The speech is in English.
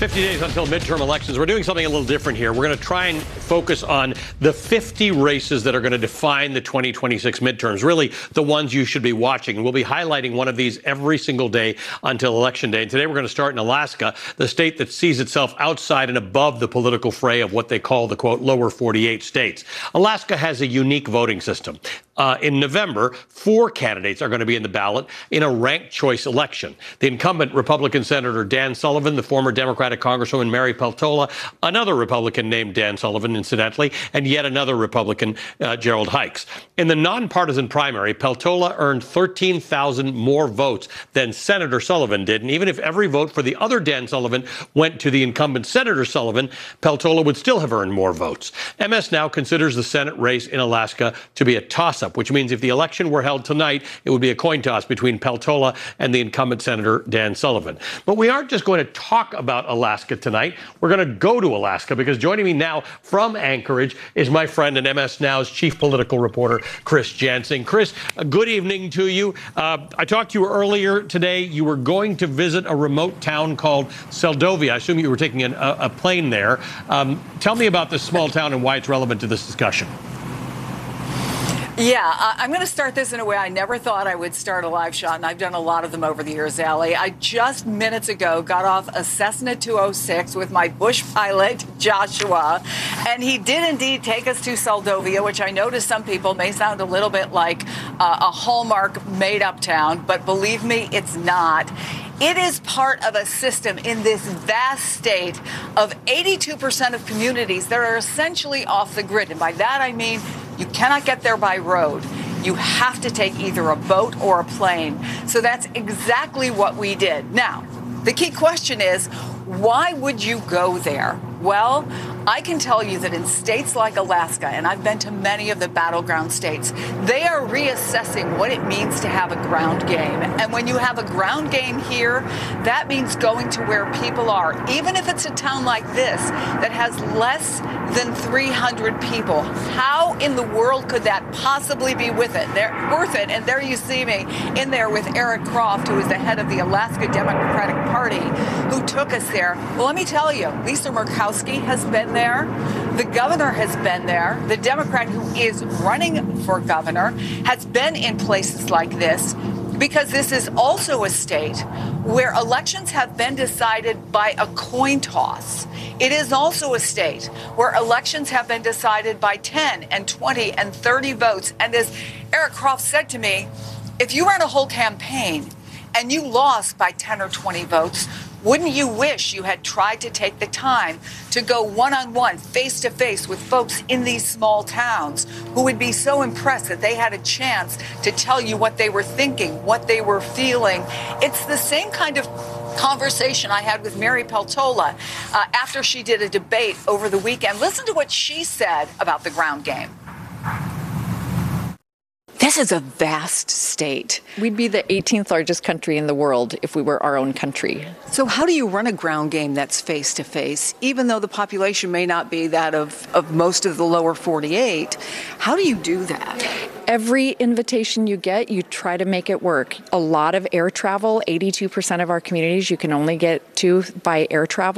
50 days until midterm elections. We're doing something a little different here. We're going to try and focus on the 50 races that are going to define the 2026 midterms, really the ones you should be watching. We'll be highlighting one of these every single day until Election Day. And today we're going to start in Alaska, the state that sees itself outside and above the political fray of what they call the, quote, lower 48 states. Alaska has a unique voting system. In November, 4 candidates are going to be in the ballot in a ranked choice election. The incumbent Republican Senator Dan Sullivan, the former Democratic Congresswoman Mary Peltola, another Republican named Dan Sullivan, incidentally, and yet another Republican, Gerald Hikes. In the nonpartisan primary, Peltola earned 13,000 more votes than Senator Sullivan did. And even if every vote for the other Dan Sullivan went to the incumbent Senator Sullivan, Peltola would still have earned more votes. MS Now considers the Senate race in Alaska to be a toss-up, which means if the election were held tonight, it would be a coin toss between Peltola and the incumbent Senator Dan Sullivan. But we aren't just going to talk about Alaska tonight. We're going to go to Alaska, because joining me now from Anchorage is my friend and MS Now's chief political reporter, Chris Jansing. Chris, good evening to you. I talked to you earlier today. You were going to visit a remote town called Seldovia. I assume you were taking a plane there. Tell me about this small town and why it's relevant to this discussion. Yeah, I'm going to start this in a way I never thought I would start a live shot, and I've done a lot of them over the years, Allie. I just minutes ago got off a Cessna 206 with my bush pilot, Joshua, and he did indeed take us to Seldovia, which I know to some people may sound a little bit like a Hallmark made-up town, but believe me, it's not. It is part of a system in this vast state of 82% of communities that are essentially off the grid. And by that, I mean you cannot get there by road. You have to take either a boat or a plane. So that's exactly what we did. Now, the key question is, why would you go there? Well, I can tell you that in states like Alaska, and I've been to many of the battleground states, they are reassessing what it means to have a ground game. And when you have a ground game here, that means going to where people are. Even if it's a town like this that has less than 300 people, how in the world could that possibly be worth it? And there you see me in there with Eric Croft, who is the head of the Alaska Democratic Party, who took us there. Well, let me tell you, Lisa Murkowski has been there. The governor has been there. The Democrat who is running for governor has been in places like this, because this is also a state where elections have been decided by a coin toss. It is also a state where elections have been decided by 10 and 20 and 30 votes. And as Eric Croft said to me, if you ran a whole campaign and you lost by 10 or 20 votes, wouldn't you wish you had tried to take the time to go one-on-one, face-to-face with folks in these small towns who would be so impressed that they had a chance to tell you what they were thinking, what they were feeling? It's the same kind of conversation I had with Mary Peltola after she did a debate over the weekend. Listen to what she said about the ground game. This is a vast state. We'd be the 18th largest country in the world if we were our own country. So how do you run a ground game that's face-to-face, even though the population may not be that of most of the lower 48? How do you do that? Every invitation you get, you try to make it work. A lot of air travel, 82% of our communities you can only get to by air travel.